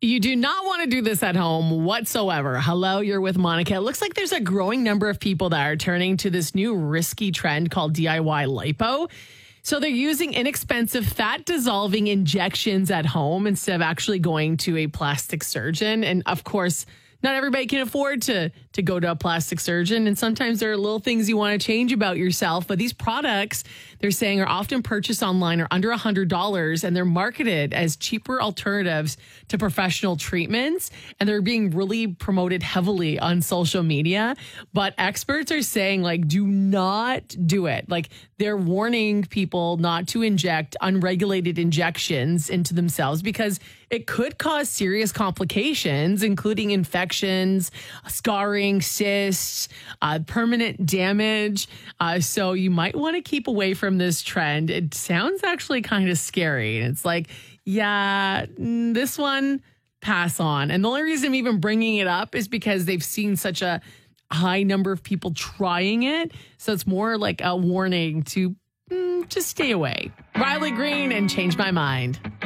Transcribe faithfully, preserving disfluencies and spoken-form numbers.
You do not want to do this at home whatsoever. Hello, you're with Monica. It looks like there's a growing number of people that are turning to this new risky trend called D I Y lipo. So they're using inexpensive fat dissolving injections at home instead of actually going to a plastic surgeon. And of course, not everybody can afford to, to go to a plastic surgeon. And sometimes there are little things you want to change about yourself. But these products, they're saying, are often purchased online or under one hundred dollars. And they're marketed as cheaper alternatives to professional treatments. And they're being really promoted heavily on social media. But experts are saying, like, do not do it. Like, they're warning people not to inject unregulated injections into themselves because it could cause serious complications, including infections, scarring, cysts, uh, permanent damage. Uh, so you might want to keep away from this trend. It sounds actually kind of scary. And it's like, yeah, this one, pass on. And the only reason I'm even bringing it up is because they've seen such a high number of people trying it. So it's more like a warning to mm, just stay away. Riley Green and Change My Mind.